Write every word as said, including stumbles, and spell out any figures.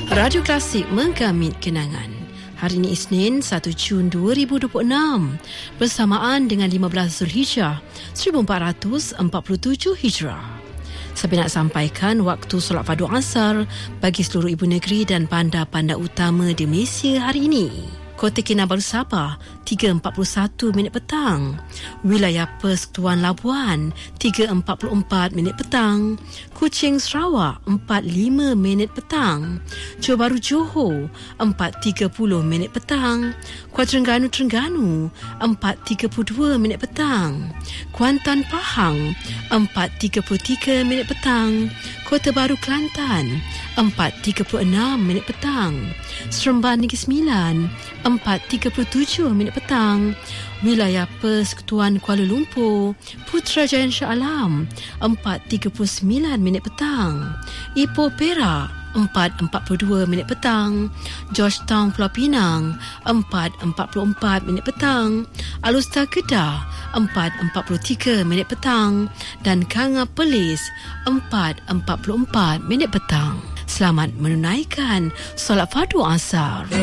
Radio Klasik menggamit kenangan. Hari ini Isnin, satu Jun dua ribu dua puluh enam, bersamaan dengan lima belas Zulhijjah seribu empat ratus empat puluh tujuh Hijrah. Saya nak sampaikan waktu solat fardu asar bagi seluruh ibu negeri dan bandar-bandar utama di Malaysia hari ini. Kota Kinabalu Sabah, tiga empat puluh satu minit petang. Wilayah Persekutuan Labuan, tiga empat puluh empat minit petang. Kuching Sarawak, empat lima minit petang. Johor Bahru Johor, empat tiga puluh minit petang. Kuala Terengganu Terengganu, empat tiga puluh dua minit petang. Kuantan Pahang, empat tiga puluh tiga minit petang. Kota Baru Kelantan, empat tiga puluh enam minit petang. Seremban Negeri Sembilan, empat tiga puluh tujuh minit petang. Wilayah Persekutuan Kuala Lumpur, Putrajaya Shah Alam, empat tiga puluh sembilan minit petang. Ipoh Perak, empat empat puluh dua minit petang. Georgetown Pulau Pinang, empat empat puluh empat minit petang. Alustar Kedah, empat empat puluh tiga minit petang. Dan Kanga Perlis, empat empat puluh empat minit petang. Selamat menunaikan solat fardu asar.